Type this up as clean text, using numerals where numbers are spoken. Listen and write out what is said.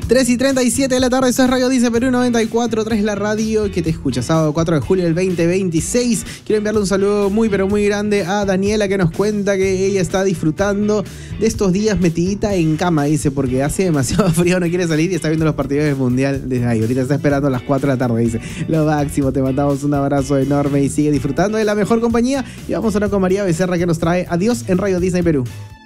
3:37 de la tarde, eso es Radio Disney Perú 94.3, la radio que te escucha, sábado 4 de julio del 2026. Quiero enviarle un saludo muy pero muy grande a Daniela, que nos cuenta que ella está disfrutando de estos días metidita en cama, dice, porque hace demasiado frío, no quiere salir y está viendo los partidos del Mundial desde ahí. Ahorita está esperando a las 4 de la tarde, dice. Lo máximo, te mandamos un abrazo enorme y sigue disfrutando de la mejor compañía. Y vamos ahora con María Becerra, que nos trae Adiós en Radio Disney Perú.